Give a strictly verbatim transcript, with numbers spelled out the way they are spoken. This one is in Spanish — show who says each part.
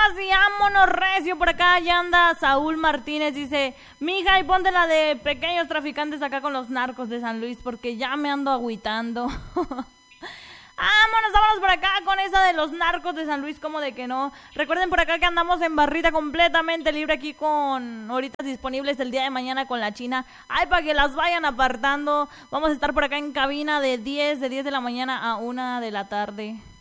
Speaker 1: vámonos y vámonos recio. Por acá ya anda Saúl Martínez, dice: mija, y ponte la de pequeños traficantes acá con los narcos de San Luis, porque ya me ando agüitando. Vámonos, vámonos por acá con esa de los narcos de San Luis, como de que no. Recuerden por acá que andamos en barrita completamente libre aquí con horitas disponibles el día de mañana con la China. Ay, para que las vayan apartando. Vamos a estar por acá en cabina de diez, de diez de la mañana a una de la tarde.